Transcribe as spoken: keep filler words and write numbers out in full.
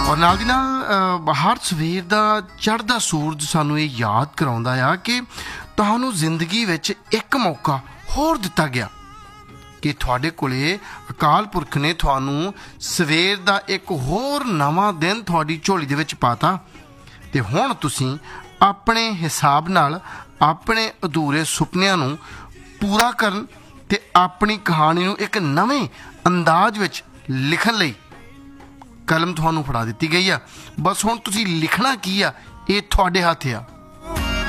ਔਰ ਨਾਲ ਦੀ ਨਾਲ ਹਰ ਸਵੇਰ ਦਾ ਚੜ੍ਹਦਾ ਸੂਰਜ ਸਾਨੂੰ ਇਹ ਯਾਦ ਕਰਾਉਂਦਾ ਆ ਕਿ ਤੁਹਾਨੂੰ ਜ਼ਿੰਦਗੀ ਵਿੱਚ ਇੱਕ ਮੌਕਾ ਹੋਰ ਦਿੱਤਾ ਗਿਆ ਕਿ ਤੁਹਾਡੇ ਕੋਲੇ ਅਕਾਲ ਪੁਰਖ ਨੇ ਤੁਹਾਨੂੰ ਸਵੇਰ ਦਾ ਇੱਕ ਹੋਰ ਨਵਾਂ ਦਿਨ ਤੁਹਾਡੀ ਝੋਲੀ ਦੇ ਵਿੱਚ ਪਾਤਾ ਅਤੇ ਹੁਣ ਤੁਸੀਂ ਆਪਣੇ ਹਿਸਾਬ ਨਾਲ ਆਪਣੇ ਅਧੂਰੇ ਸੁਪਨਿਆਂ ਨੂੰ ਪੂਰਾ ਕਰਨ ਅਤੇ ਆਪਣੀ ਕਹਾਣੀ ਨੂੰ ਇੱਕ ਨਵੇਂ ਅੰਦਾਜ਼ ਵਿੱਚ ਲਿਖਣ ਲਈ ਕਲਮ ਤੁਹਾਨੂੰ ਫੜਾ ਦਿੱਤੀ ਗਈ ਆ। ਬਸ ਹੁਣ ਤੁਸੀਂ ਲਿਖਣਾ ਕੀ ਆ ਇਹ ਤੁਹਾਡੇ ਹੱਥ ਆ।